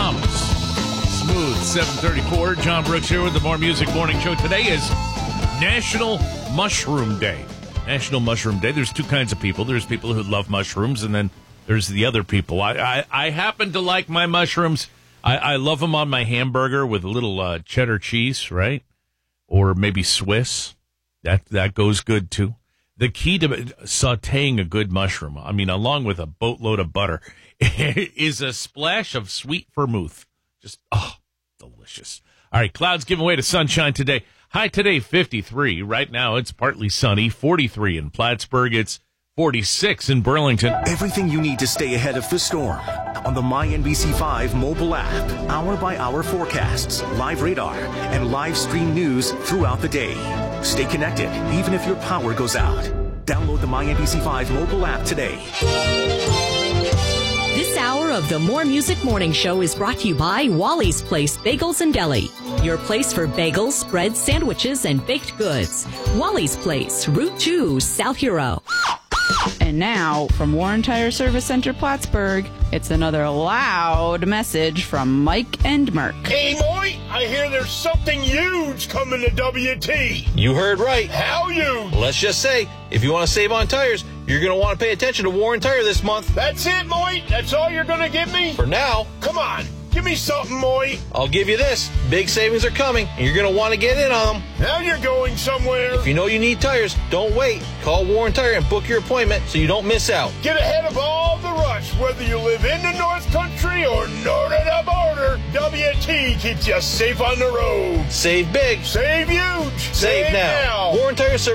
Thomas. Smooth 734. John Brooks here with the More Music Morning Show. Today is National Mushroom Day. National Mushroom Day. There's two kinds of people. There's people who love mushrooms, and then there's the other people. I happen to like my mushrooms. I love them on my hamburger with a little cheddar cheese, right? Or maybe Swiss. That goes good, too. The key to sautéing a good mushroom, I mean, along with a boatload of butter, is a splash of sweet vermouth. Just, delicious. All right, clouds give way to sunshine today. High today, 53. Right now, it's partly sunny, 43 in Plattsburgh. It's 46 in Burlington. Everything you need to stay ahead of the storm on the MyNBC5 mobile app. Hour-by-hour forecasts, live radar, and live stream news throughout the day. Stay connected, even if your power goes out. Download the MyNBC5 mobile app today. This hour of the More Music Morning Show is brought to you by Wally's Place Bagels and Deli. Your place for bagels, breads, sandwiches, and baked goods. Wally's Place, Route 2, South Hero. And now, from Warren Tire Service Center Plattsburgh, it's another loud message from Mike and Merck. Hey, Moy, I hear there's something huge coming to WT. You heard right. How huge? Let's just say, if you want to save on tires, you're going to want to pay attention to Warren Tire this month. That's it, Moy? That's all you're going to give me? For now. Come on. Give me something, Moy. I'll give you this. Big savings are coming, and you're going to want to get in on them. Now you're going somewhere. If you know you need tires, don't wait. Call Warren Tire and book your appointment so you don't miss out. Get ahead of all the rush, whether you live in the North Country or north of the border. WT keeps you safe on the road. Save big. Save huge. Save now. Warren Tire Service.